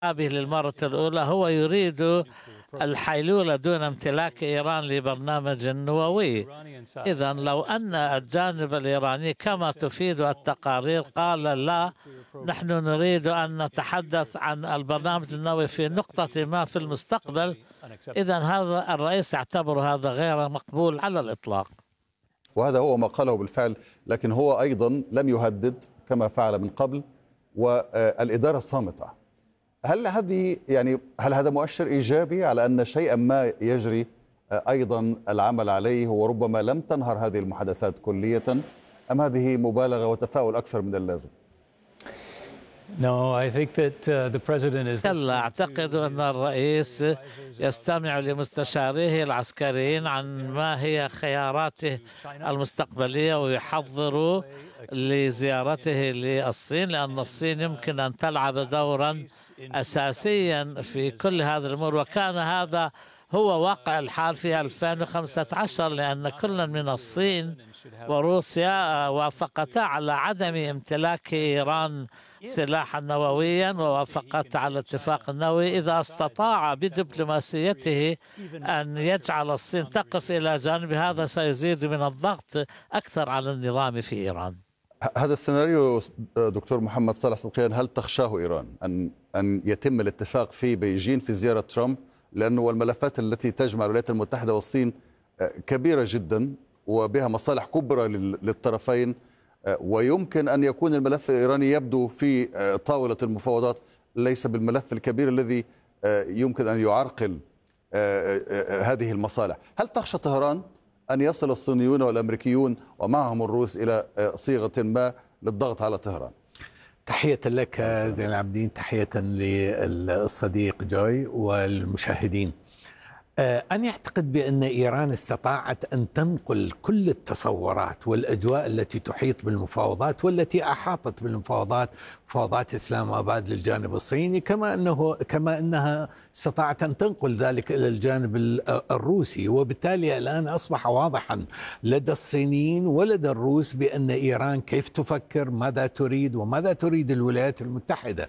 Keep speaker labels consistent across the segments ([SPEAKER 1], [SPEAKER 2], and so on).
[SPEAKER 1] به للمرة الأولى هو يريد الحيلولة دون امتلاك إيران لبرنامج نووي. إذن لو أن الجانب الإيراني كما تفيد التقارير قال لا، نحن نريد أن نتحدث عن البرنامج النووي في نقطة ما في المستقبل، إذن هذا الرئيس يعتبر هذا غير مقبول على الإطلاق.
[SPEAKER 2] وهذا هو ما قاله بالفعل، لكن هو أيضا لم يهدد كما فعل من قبل، والإدارة صامتة. هل هذا مؤشر إيجابي على أن شيئا ما يجري أيضا العمل عليه، وربما لم تنهر هذه المحادثات كلية، أم هذه مبالغة وتفاؤل أكثر من اللازم؟
[SPEAKER 1] كلا، أعتقد أن الرئيس يستمع لمستشاريه العسكريين عن ما هي خياراته المستقبلية، ويحضر لزيارته للصين، لأن الصين يمكن أن تلعب دورا أساسيا في كل هذه الأمور، وكان هذا هو واقع الحال في 2015، لأن كل من الصين وروسيا وافقتا على عدم امتلاك إيران سلاحا نوويا، ووافقتا على الاتفاق النووي إذا استطاع بدبلوماسيته أن يجعل الصين تقف إلى جانب. هذا سيزيد من الضغط أكثر على النظام في إيران.
[SPEAKER 2] هذا السيناريو دكتور محمد صالح صدقيان، هل تخشاه إيران أن يتم الاتفاق في بيجين في زيارة ترامب؟ لأنه الملفات التي تجمع الولايات المتحدة والصين كبيرة جدا وبها مصالح كبرى للطرفين، ويمكن أن يكون الملف الإيراني يبدو في طاولة المفاوضات ليس بالملف الكبير الذي يمكن أن يعرقل هذه المصالح. هل تخشى طهران أن يصل الصينيون والأمريكيون ومعهم الروس إلى صيغة ما للضغط على طهران؟
[SPEAKER 3] تحية لك زين العابدين، تحية للصديق جوي والمشاهدين. أنا أعتقد بأن إيران استطاعت أن تنقل كل التصورات والأجواء التي تحيط بالمفاوضات والتي أحاطت بالمفاوضات، مفاوضات إسلام آباد للجانب الصيني، كما أنها استطاعت أن تنقل ذلك إلى الجانب الروسي. وبالتالي الآن أصبح واضحا لدى الصينيين ولدى الروس بأن إيران كيف تفكر، ماذا تريد، وماذا تريد الولايات المتحدة،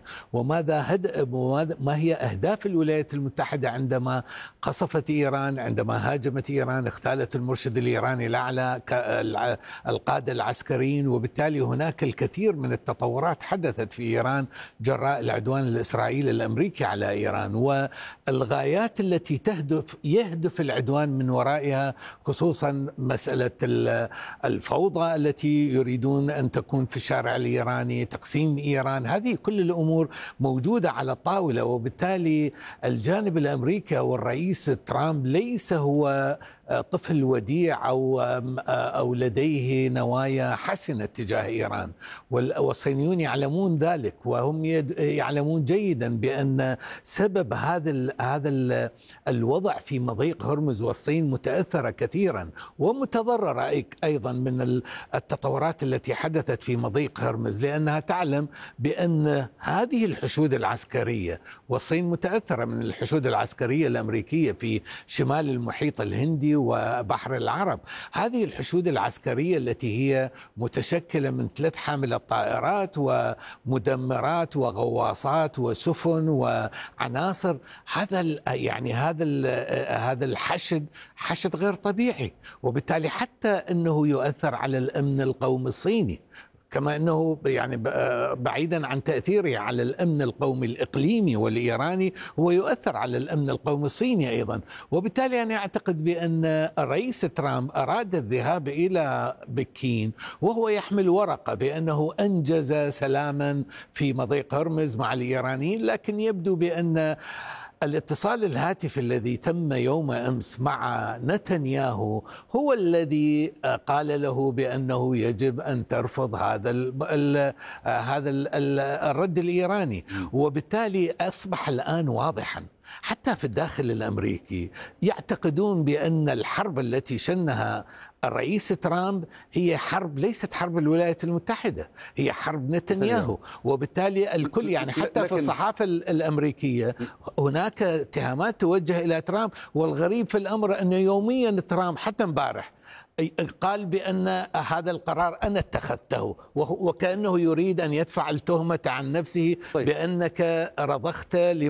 [SPEAKER 3] ما هي أهداف الولايات المتحدة عندما قصفت إيران، عندما هاجمت إيران، اغتالت المرشد الإيراني الأعلى، القادة العسكريين. وبالتالي هناك الكثير من التطورات حدثت في إيران جراء العدوان الإسرائيلي الأمريكي على إيران، والغايات التي يهدف العدوان من ورائها، خصوصا مسألة الفوضى التي يريدون أن تكون في الشارع الإيراني، تقسيم إيران. هذه كل الأمور موجودة على الطاولة. وبالتالي الجانب الأمريكي والرئيس ترامب ليس هو طفل وديع أو لديه نوايا حسنة تجاه إيران، والصينيون يعلمون ذلك، وهم يعلمون جيدا بأن سبب هذا الوضع في مضيق هرمز، والصين متأثرة كثيرا ومتضررة أيضا من التطورات التي حدثت في مضيق هرمز، لأنها تعلم بأن هذه الحشود العسكرية، والصين متأثرة من الحشود العسكرية الأمريكية في شمال المحيط الهندي وبحر العرب. هذه الحشود العسكرية التي هي متشكلة من 3 حاملة طائرات ومدمرات وغواصات وسفن وعناصر، هذا الحشد غير طبيعي، وبالتالي حتى أنه يؤثر على الأمن القومي الصيني، كما أنه بعيدا عن تأثيره على الأمن القومي الإقليمي والإيراني، هو يؤثر على الأمن القومي الصيني أيضا. وبالتالي أنا أعتقد بأن الرئيس ترامب أراد الذهاب إلى بكين وهو يحمل ورقة بأنه أنجز سلاما في مضيق هرمز مع الإيرانيين، لكن يبدو بأن الاتصال الهاتفي الذي تم يوم أمس مع نتنياهو هو الذي قال له بأنه يجب أن ترفض هذا الرد الإيراني. وبالتالي أصبح الآن واضحا حتى في الداخل الأمريكي يعتقدون بأن الحرب التي شنها الرئيس ترامب هي حرب ليست حرب الولايات المتحدة، هي حرب نتنياهو. وبالتالي الكل حتى في الصحافة الأمريكية هناك اتهامات توجه إلى ترامب. والغريب في الأمر أن يوميا ترامب حتى امبارح قال بأن هذا القرار أنا اتخذته، وكأنه يريد أن يدفع التهمة عن نفسه بأنك رضخت